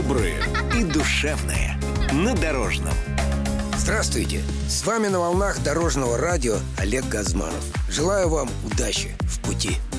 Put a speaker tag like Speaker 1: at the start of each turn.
Speaker 1: доброе и душевное на Дорожном.
Speaker 2: Здравствуйте! С вами на волнах Дорожного радио Олег Газманов. Желаю вам удачи в пути.